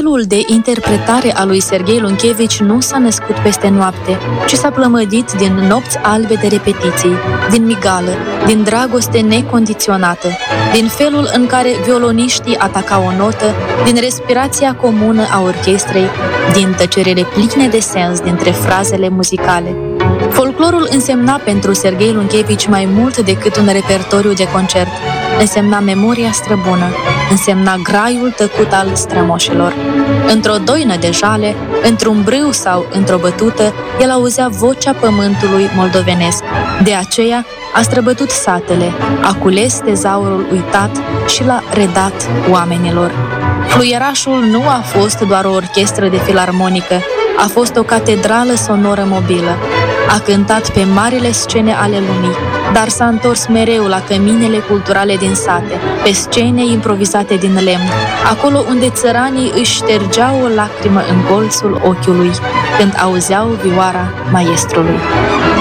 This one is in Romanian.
Stilul de interpretare a lui Serghei Lunchevici nu s-a născut peste noapte, ci s-a plămădit din nopți albe de repetiții, din migală, din dragoste necondiționată, din felul în care violoniștii atacau o notă, din respirația comună a orchestrei, din tăcerile pline de sens dintre frazele muzicale. Folclorul însemna pentru Serghei Lunchevici mai mult decât un repertoriu de concert. Însemna memoria străbună, însemna graiul tăcut al strămoșilor. Într-o doină de jale, într-un brâu sau într-o bătută, el auzea vocea pământului moldovenesc. De aceea a străbătut satele, a cules tezaurul uitat și l-a redat oamenilor. Fluierașul nu a fost doar o orchestră de filarmonică, a fost o catedrală sonoră mobilă. A cântat pe marile scene ale lumii, dar s-a întors mereu la căminele culturale din sate, pe scene improvizate din lemn, acolo unde țăranii își ștergeau o lacrimă în colțul ochiului când auzeau vioara maestrului.